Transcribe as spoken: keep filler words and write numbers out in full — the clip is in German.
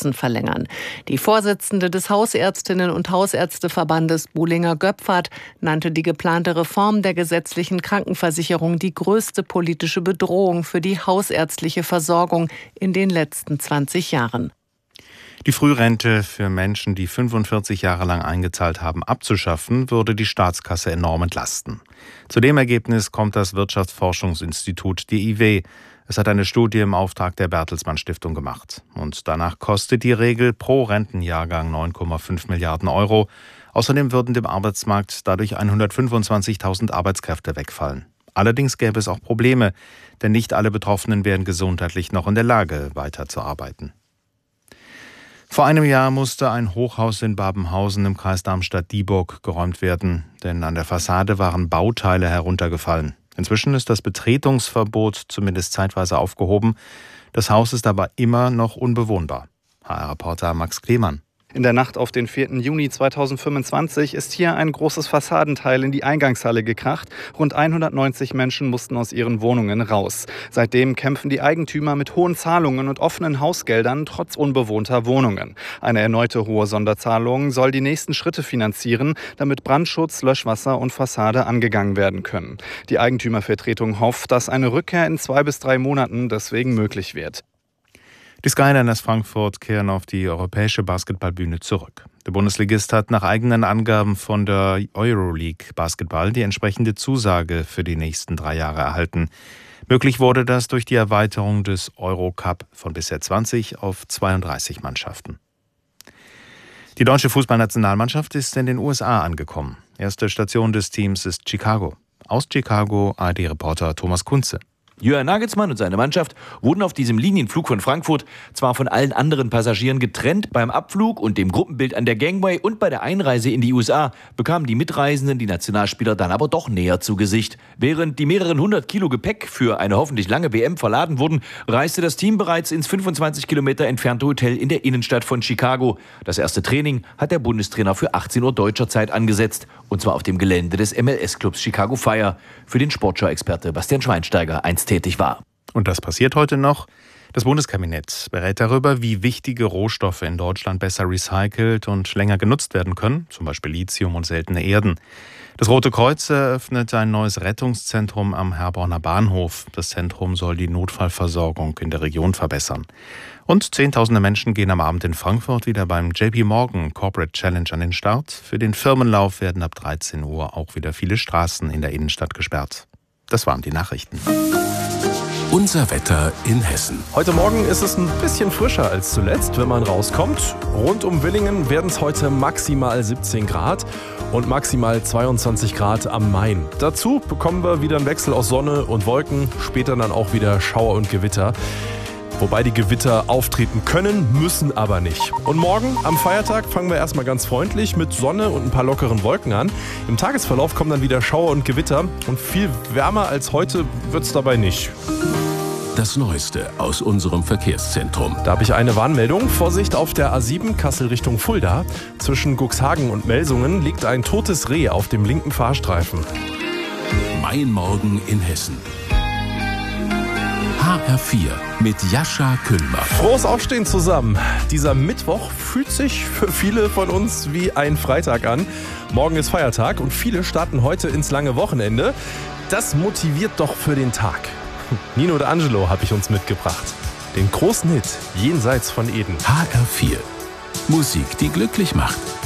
Fristen verlängern. Die Vorsitzende des Hausärztinnen- und Hausärzteverbandes Buhlinger-Göpfert nannte die geplante Reform der gesetzlichen Krankenversicherung die größte politische Bedrohung für die hausärztliche Versorgung in den letzten zwanzig Jahren. Die Frührente für Menschen, die fünfundvierzig Jahre lang eingezahlt haben, abzuschaffen, würde die Staatskasse enorm entlasten. Zu dem Ergebnis kommt das Wirtschaftsforschungsinstitut D I W. Es hat eine Studie im Auftrag der Bertelsmann Stiftung gemacht. Und danach kostet die Regel pro Rentenjahrgang neun Komma fünf Milliarden Euro. Außerdem würden dem Arbeitsmarkt dadurch hundertfünfundzwanzigtausend Arbeitskräfte wegfallen. Allerdings gäbe es auch Probleme, denn nicht alle Betroffenen wären gesundheitlich noch in der Lage, weiterzuarbeiten. Vor einem Jahr musste ein Hochhaus in Babenhausen im Kreis Darmstadt-Dieburg geräumt werden, denn an der Fassade waren Bauteile heruntergefallen. Inzwischen ist das Betretungsverbot zumindest zeitweise aufgehoben. Das Haus ist aber immer noch unbewohnbar. H R-Reporter Max Klemann. In der Nacht auf den vierten Juni zweitausendfünfundzwanzig ist hier ein großes Fassadenteil in die Eingangshalle gekracht. Rund hundertneunzig Menschen mussten aus ihren Wohnungen raus. Seitdem kämpfen die Eigentümer mit hohen Zahlungen und offenen Hausgeldern trotz unbewohnter Wohnungen. Eine erneute hohe Sonderzahlung soll die nächsten Schritte finanzieren, damit Brandschutz, Löschwasser und Fassade angegangen werden können. Die Eigentümervertretung hofft, dass eine Rückkehr in zwei bis drei Monaten deswegen möglich wird. Die Skyliners Frankfurt kehren auf die europäische Basketballbühne zurück. Der Bundesligist hat nach eigenen Angaben von der Euroleague Basketball die entsprechende Zusage für die nächsten drei Jahre erhalten. Möglich wurde das durch die Erweiterung des Eurocup von bisher zwanzig auf zweiunddreißig Mannschaften. Die deutsche Fußballnationalmannschaft ist in den U S A angekommen. Erste Station des Teams ist Chicago. Aus Chicago A R D-Reporter Thomas Kunze. Jürgen Nagelsmann und seine Mannschaft wurden auf diesem Linienflug von Frankfurt zwar von allen anderen Passagieren getrennt, beim Abflug und dem Gruppenbild an der Gangway und bei der Einreise in die U S A bekamen die Mitreisenden die Nationalspieler dann aber doch näher zu Gesicht. Während die mehreren hundert Kilo Gepäck für eine hoffentlich lange W M verladen wurden, reiste das Team bereits ins fünfundzwanzig Kilometer entfernte Hotel in der Innenstadt von Chicago. Das erste Training hat der Bundestrainer für achtzehn Uhr deutscher Zeit angesetzt, und zwar auf dem Gelände des M L S-Clubs Chicago Fire, für den Sportschau-Experte Bastian Schweinsteiger einst tätig war. Und das passiert heute noch. Das Bundeskabinett berät darüber, wie wichtige Rohstoffe in Deutschland besser recycelt und länger genutzt werden können, zum Beispiel Lithium und seltene Erden. Das Rote Kreuz eröffnet ein neues Rettungszentrum am Herborner Bahnhof. Das Zentrum soll die Notfallversorgung in der Region verbessern. Und Zehntausende Menschen gehen am Abend in Frankfurt wieder beim J P Morgan Corporate Challenge an den Start. Für den Firmenlauf werden ab dreizehn Uhr auch wieder viele Straßen in der Innenstadt gesperrt. Das waren die Nachrichten. Unser Wetter in Hessen. Heute Morgen ist es ein bisschen frischer als zuletzt, wenn man rauskommt. Rund um Villingen werden es heute maximal siebzehn Grad und maximal zweiundzwanzig Grad am Main. Dazu bekommen wir wieder einen Wechsel aus Sonne und Wolken, später dann auch wieder Schauer und Gewitter. Wobei die Gewitter auftreten können, müssen aber nicht. Und morgen am Feiertag fangen wir erstmal ganz freundlich mit Sonne und ein paar lockeren Wolken an. Im Tagesverlauf kommen dann wieder Schauer und Gewitter und viel wärmer als heute wird es dabei nicht. Das Neueste aus unserem Verkehrszentrum. Da habe ich eine Warnmeldung. Vorsicht auf der A sieben Kassel Richtung Fulda. Zwischen Cuxhagen und Melsungen liegt ein totes Reh auf dem linken Fahrstreifen. Mein Morgen in Hessen. H R vier mit Jascha Kühlmer. Frohes Aufstehen zusammen. Dieser Mittwoch fühlt sich für viele von uns wie ein Freitag an. Morgen ist Feiertag und viele starten heute ins lange Wochenende. Das motiviert doch für den Tag. Nino D'Angelo habe ich uns mitgebracht. Den großen Hit Jenseits von Eden. H R vier. Musik, die glücklich macht.